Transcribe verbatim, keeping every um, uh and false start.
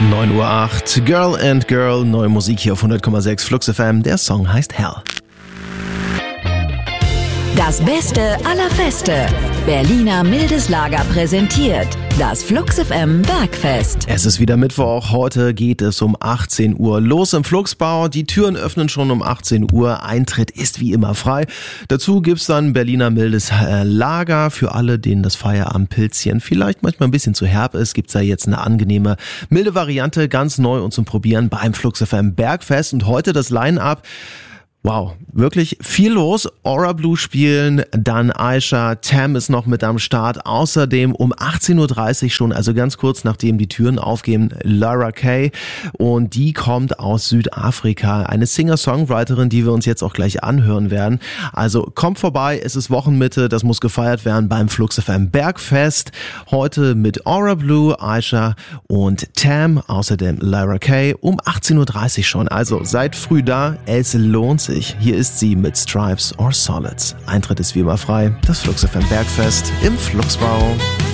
neun Uhr acht, Girl and Girl, neue Musik hier auf hundert Komma sechs Flux F M. Der Song heißt Hell. Das Beste aller Feste. Berliner Mildes Lager präsentiert das Flux F M Bergfest. Es ist wieder Mittwoch. Heute geht es um achtzehn Uhr los im Fluxbau. Die Türen öffnen schon um achtzehn Uhr. Eintritt ist wie immer frei. Dazu gibt's dann Berliner Mildes Lager. Für alle, denen das Feierabendpilzchen vielleicht manchmal ein bisschen zu herb ist, gibt's da jetzt eine angenehme, milde Variante, ganz neu und zum Probieren beim Flux F M Bergfest. Und heute das Line-Up. Wow, wirklich viel los. Aura Blue spielen, dann Aisha, Tam ist noch mit am Start. Außerdem um achtzehn Uhr dreißig schon, also ganz kurz nachdem die Türen aufgehen, Lara Kay. Und die kommt aus Südafrika. Eine Singer-Songwriterin, die wir uns jetzt auch gleich anhören werden. Also kommt vorbei, es ist Wochenmitte, das muss gefeiert werden beim Flux F M Bergfest. Heute mit Aura Blue, Aisha und Tam. Außerdem Lara Kay um achtzehn Uhr dreißig schon. Also seid früh da, es lohnt sich. Hier ist sie mit Stripes or Solids. Eintritt ist wie immer frei. Das Flux F M Bergfest im Fluxbau.